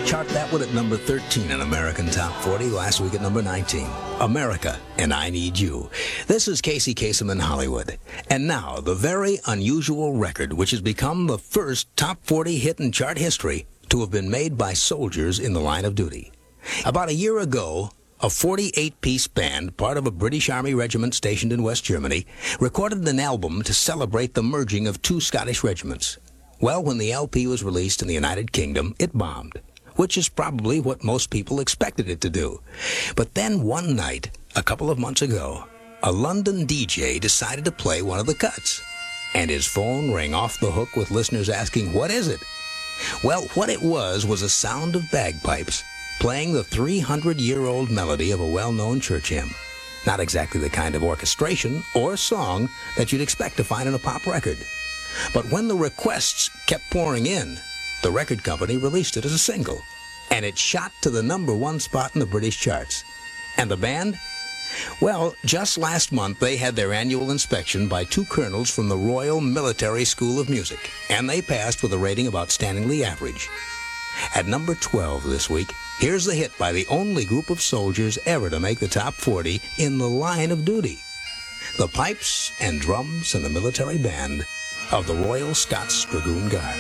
Chart that one at number 13 in American Top 40, last week at number 19. America and I Need You. This is Casey Kasem in Hollywood. And now, the very unusual record, which has become the first Top 40 hit in chart history to have been made by soldiers in the line of duty. About a year ago, a 48-piece band, part of a British Army regiment stationed in West Germany, recorded an album to celebrate the merging of two Scottish regiments. Well, when the LP was released in the United Kingdom, it bombed, which is probably what most people expected it to do. But then one night, a couple of months ago, a London DJ decided to play one of the cuts, and his phone rang off the hook with listeners asking, "What is it?" Well, what it was a sound of bagpipes playing the 300-year-old melody of a well-known church hymn. Not exactly the kind of orchestration or song that you'd expect to find in a pop record. But when the requests kept pouring in, the record company released it as a single, and it shot to the number one spot in the British charts. And the band? Well, just last month they had their annual inspection by two colonels from the Royal Military School of Music, and they passed with a rating of outstandingly average. At number 12 this week, here's the hit by the only group of soldiers ever to make the top 40 in the line of duty. The pipes and drums and the military band of the Royal Scots Dragoon Guard.